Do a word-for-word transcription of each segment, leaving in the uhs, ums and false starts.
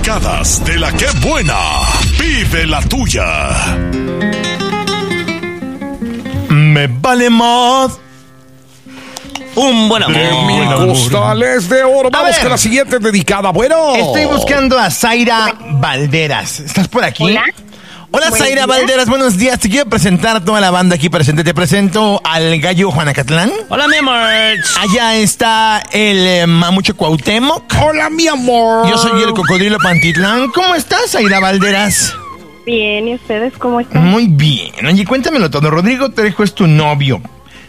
dedicadas de la que buena. Vive la tuya. Me vale más un buen amor. De mi costales de oro. Vamos con la siguiente dedicada. Bueno. Estoy buscando a Zaira Valderas. ¿Estás por aquí? Hola. Hola, Buenos Zaira días. Valderas, buenos días. Te quiero presentar a toda la banda aquí presente. Te presento al gallo Juanacatlán. Hola, mi amor. Allá está el eh, mamucho Cuauhtémoc. Hola, mi amor. Yo soy el cocodrilo Pantitlán. ¿Cómo estás, Zaira Valderas? Bien, ¿y ustedes cómo están? Muy bien. Oye, cuéntamelo todo. Rodrigo Trejo es tu novio.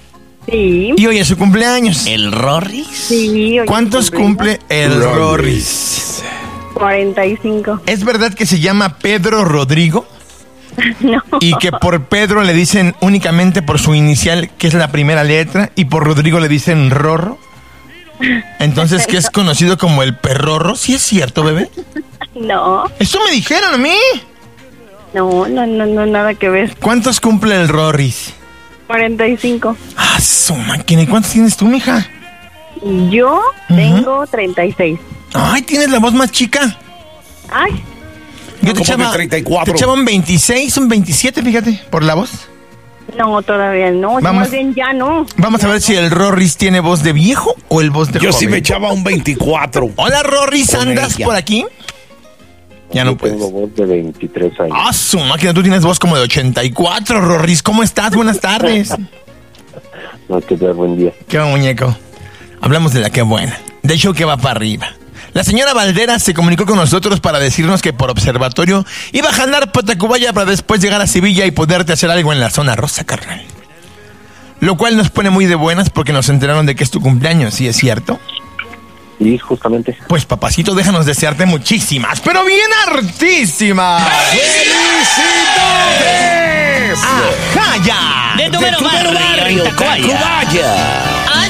Sí. Y hoy es su cumpleaños. ¿El Rorris? Sí. hoy ¿Cuántos cumple cumple el Rorris? cuarenta y cinco. ¿Es verdad que se llama Pedro Rodrigo? No. Y que por Pedro le dicen únicamente por su inicial, que es la primera letra, y por Rodrigo le dicen Rorro. Entonces, que es conocido como el Perrorro. ¿Sí es cierto, bebé? No. Eso me dijeron a mí. No, no, no, no, nada que ver. ¿Cuántos cumple el Rorris? cuarenta y cinco. Ah, su máquina. ¿Y cuántos tienes tú, mija? Yo tengo treinta y seis. Ay, tienes la voz más chica. Ay, Yo te ¿Cómo que echaba, treinta y cuatro? te echaba un veintiséis, un veintisiete, fíjate, por la voz. no, todavía no. Vamos. Más bien ya no. Vamos a ver si el Rorris tiene voz de viejo o el voz de Yo joven. sí me echaba un veinticuatro. Hola, Rorris, Con ¿andas ella. por aquí? Ya no Yo puedes. tengo voz de veintitrés años. Ah, su máquina, tú tienes voz como de ochenta y cuatro, Rorris. ¿Cómo estás? Buenas tardes. No, que dar buen día. Qué muñeco. Hablamos de la que buena. Del show que va para arriba. La señora Valderas se comunicó con nosotros para decirnos que por observatorio iba a jalar Patacubaya para después llegar a Sevilla y poderte hacer algo en la zona rosa, carnal. Lo cual nos pone muy de buenas porque nos enteraron de que es tu cumpleaños, ¿sí es cierto? Y justamente, Pues papacito, déjanos desearte muchísimas, pero bien hartísimas. ¡Felicidades! ¡Ajá, ya! De tu mero barrio, en Tacubaya. Tacubaya.